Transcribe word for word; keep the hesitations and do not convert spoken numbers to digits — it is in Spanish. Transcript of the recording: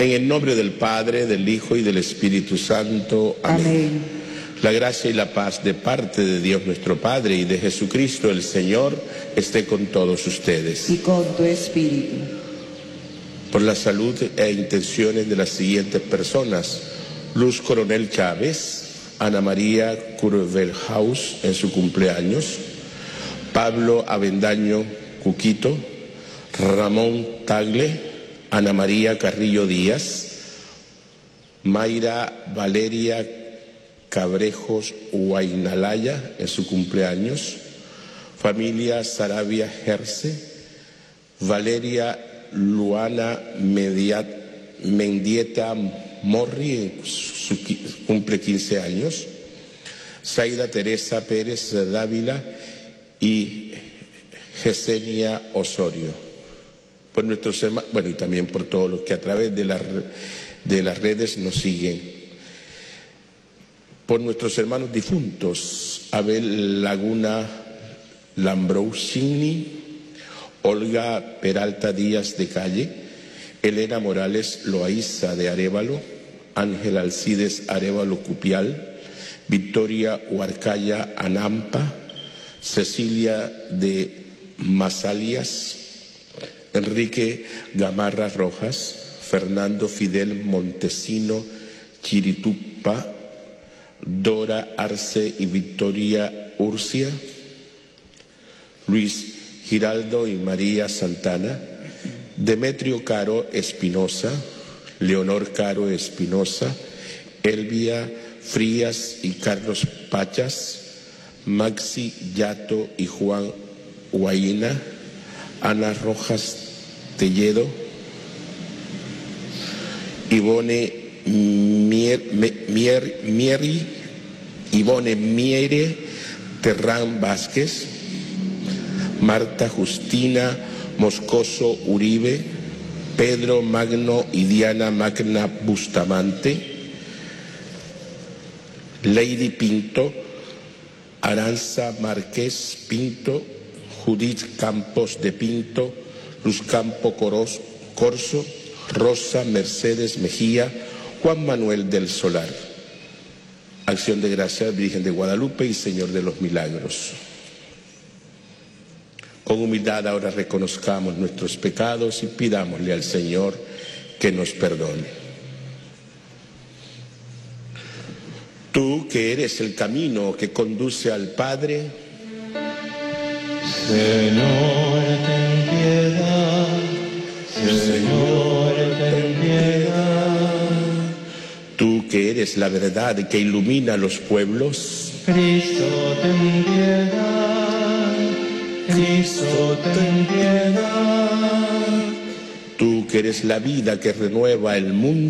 En el nombre del Padre, del Hijo y del Espíritu Santo. Amén. Amén. La gracia y la paz de parte de Dios nuestro Padre y de Jesucristo el Señor esté con todos ustedes. Y con tu espíritu. Por la salud e intenciones de las siguientes personas: Luz Coronel Chávez, Ana María Curvelhaus en su cumpleaños, Pablo Avendaño Cuquito, Ramón Tagle, Ana María Carrillo Díaz, Mayra Valeria Cabrejos Huaynalaya en su cumpleaños, familia Sarabia Gerce, Valeria Luana Mediat, Mendieta Morri, su, cumple quince años, Zaida Teresa Pérez Dávila y Gesenia Osorio. Por nuestros hermanos, bueno, y también por todos los que a través de, la, de las redes nos siguen. Por nuestros hermanos difuntos: Abel Laguna Lambrosini, Olga Peralta Díaz de Calle, Elena Morales Loaiza de Arévalo, Ángel Alcides Arévalo Cupial, Victoria Huarcaya Anampa, Cecilia de Masalias, Enrique Gamarra Rojas, Fernando Fidel Montesino Chiritupa, Dora Arce y Victoria Urcia, Luis Giraldo y María Santana, Demetrio Caro Espinosa, Leonor Caro Espinosa, Elvia Frías y Carlos Pachas, Maxi Yato y Juan Huayna, Ana Rojas Telledo, Ivone Mier, Mier, Mieri, Ivone Miere Terrán Vázquez, Marta Justina Moscoso Uribe, Pedro Magno y Diana Magna Bustamante, Lady Pinto, Aranza Márquez Pinto, Judith Campos de Pinto, Luz Campo Coros, Corso, Rosa Mercedes Mejía, Juan Manuel del Solar. Acción de gracias, Virgen de Guadalupe y Señor de los Milagros. Con humildad ahora reconozcamos nuestros pecados y pidámosle al Señor que nos perdone. Tú que eres el camino que conduce al Padre, Señor, ten piedad, Señor, ten piedad. Tú que eres la verdad que ilumina los pueblos, Cristo, ten piedad, Cristo, ten piedad. Tú que eres la vida que renueva el mundo,